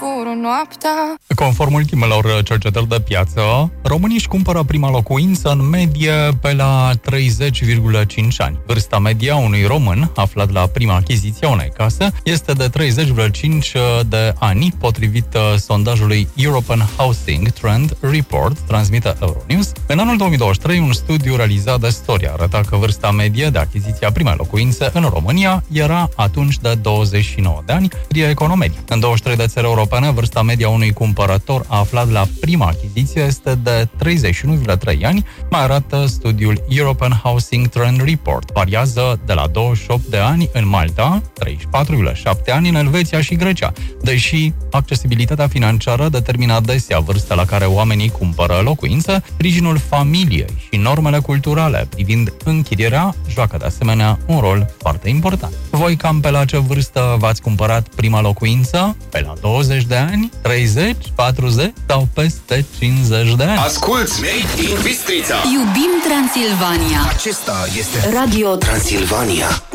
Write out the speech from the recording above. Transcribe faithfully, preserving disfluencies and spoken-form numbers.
fură noaptea. Conform ultimelor cercetări de piață, românii își cumpără prima locuință în medie pe la treizeci virgulă cinci ani. Vârsta medie a unui român aflat la prima achiziție a unei case este de treizeci virgulă cinci de ani, potrivit sondajului European Housing Trend Report, transmite Euronews. În anul două mii douăzeci și trei, un studiu realizat de Storia arăta că vârsta medie de achiziție a primei locuințe în România era atunci de douăzeci și nouă de ani, scrie Economedie. În douăzeci și trei de țări europene, vârsta medie a unui cumpărător aflat la prima achiziție este de treizeci și unu virgulă trei ani, mai arată studiul European Housing Trend Report. Variază de la douăzeci și opt de ani în Malta, treizeci și patru virgulă șapte ani în Elveția și Grecia, deși accesibilitatea financiară determină adesea vârsta la care oamenii cumpără locuințe, sprijinul familiei și normele culturale privind închirierea joacă de asemenea un rol foarte important. Voi cam pe la ce vârstă v-ați cumpărat prima locuință? Pe la douăzeci de ani, treizeci, patruzeci sau peste cincizeci de ani? Asculți Made in Bistrița! Iubim Transilvania! Acesta este Radio Transilvania.